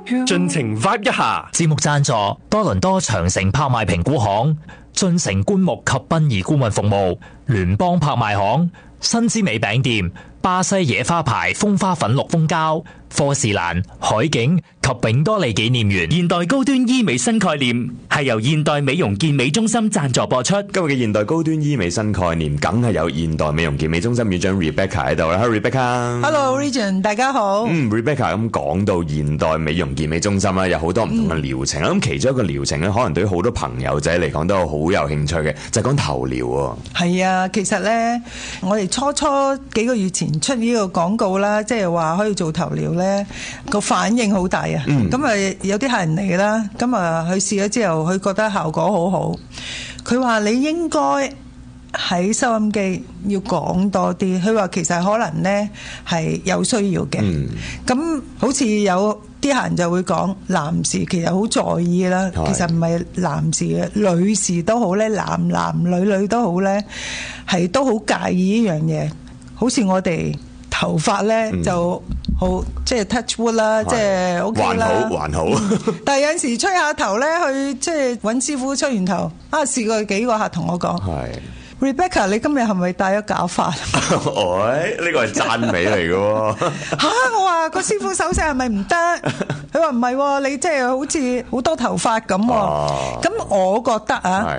盡情 vibe 一下。 節目贊助多倫多長城拍賣評估行、進城棺木及殯儀顧問服務、聯邦拍賣行、新之美餅店、巴西野花牌風花粉綠蜂膠、科士蘭、海景及永多利紀念園。 現代高端醫美新概念係由現代美容健美中心贊助播出。 今日嘅現代高端醫美新概念，梗係有現代美容健美中心院長 Rebecca 喺度啦。Hello Rebecca。Hello Region， 大家好。 Rebecca 咁講到現代美容健美中心啦，有好多唔同嘅療程啦。咁其中一個療程咧，可能對於好多朋友仔嚟講都好有興趣嘅，就係講頭療喎。 係啊，其實咧，我哋初幾個月前出呢個廣告啦，即係話可以做頭療咧，個反應好大啊。咁啊，有啲客人嚟啦，咁啊，佢試咗之後，佢覺得效果好好。佢話你應該喺收音機要講多啲。佢話其實可能咧係有需要嘅。咁好似有啲客人就會講，男士其實好在意啦。其實唔係男士嘅，女士都好咧，男女都好咧，係都好介意呢樣嘢。好似我哋頭髮咧就好，即係 touch wood 啦，即係 OK 啦， 還好。 但係有陣時吹下頭咧，去即係揾師傅吹完頭，試過幾個客同我講，Rebecca， 你今日係咪戴咗假髮？ 呢個係讚美嚟嘅喎。 我話個師傅手勢係咪唔得？佢話唔係喎，你即係好似好多頭髮咁喎。咁我覺得